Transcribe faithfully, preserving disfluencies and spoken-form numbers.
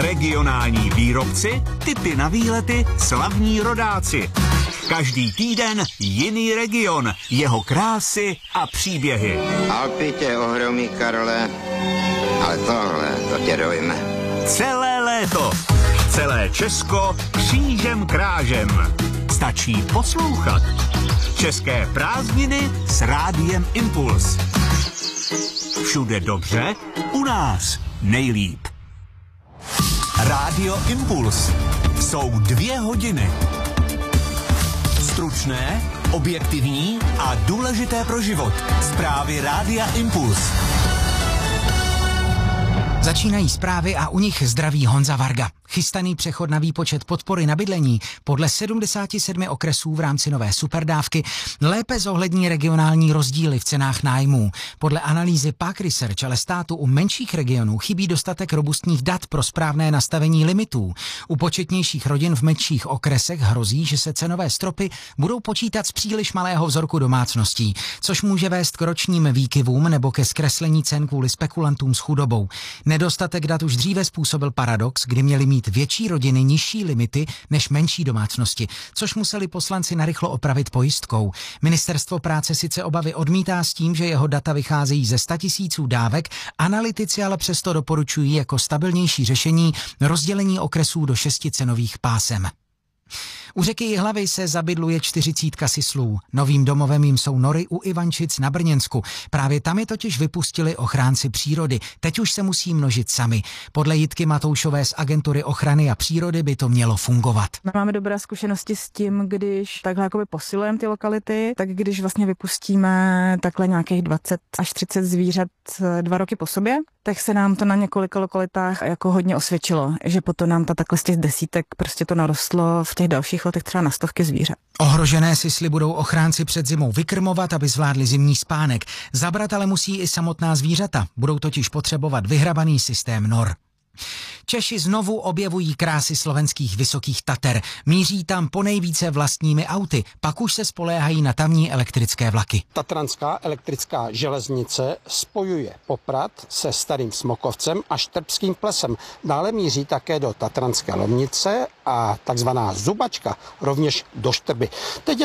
Regionální výrobci, tipy na výlety, slavní rodáci. Každý týden jiný region, jeho krásy a příběhy. Alpy tě ohromí, Karle, ale tohle, to tě dojme. Celé léto, celé Česko křížem krážem. Stačí poslouchat. České prázdniny s Rádiem Impuls. Všude dobře, u nás nejlíp. Rádio Impuls. Jsou dvě hodiny. Stručné, objektivní a důležité pro život. Zprávy Rádia Impuls. Začínají zprávy a u nich zdraví Honza Varga. Chystaný přechod na výpočet podpory na bydlení podle sedmdesáti sedmi okresů v rámci nové superdávky lépe zohlední regionální rozdíly v cenách nájmů. Podle analýzy Park Research ale státu u menších regionů chybí dostatek robustních dat pro správné nastavení limitů. U početnějších rodin v menších okresech hrozí, že se cenové stropy budou počítat z příliš malého vzorku domácností, což může vést k ročním výkyvům nebo ke zkreslení cen kvůli spekulantům s chudobou. Nedostatek dat už dříve způsobil paradox, kdy měli mít větší rodiny nižší limity než menší domácnosti, což museli poslanci narychlo opravit pojistkou. Ministerstvo práce sice obavy odmítá s tím, že jeho data vycházejí ze statisíců dávek, analytici ale přesto doporučují jako stabilnější řešení rozdělení okresů do šesti cenových pásem. U řeky Jihlavy se zabydluje čtyřicítka sislů. Novým domovem jim jsou nory u Ivančic na Brněnsku. Právě tam je totiž vypustili ochránci přírody. Teď už se musí množit sami. Podle Jitky Matoušové z agentury ochrany a přírody by to mělo fungovat. Máme dobré zkušenosti s tím, když takhle jakoby posilujeme ty lokality, tak když vlastně vypustíme takhle nějakých dvacet až třicet zvířat dva roky po sobě, tak se nám to na několika lokalitách jako hodně osvědčilo, že potom nám to takhle z těch desítek prostě to narostlo v těch dalších letech třeba na stovky zvířat. Ohrožené sisly budou ochránci před zimou vykrmovat, aby zvládli zimní spánek. Zabrat ale musí i samotná zvířata, budou totiž potřebovat vyhrabaný systém nor. Češi znovu objevují krásy slovenských Vysokých Tater. Míří tam ponejvíce vlastními auty, pak už se spoléhají na tamní elektrické vlaky. Tatranská elektrická železnice spojuje Poprad se Starým Smokovcem a Štrbským plesem. Dále míří také do Tatranské Lomnice a takzvaná Zubačka rovněž do Štrby. Teď je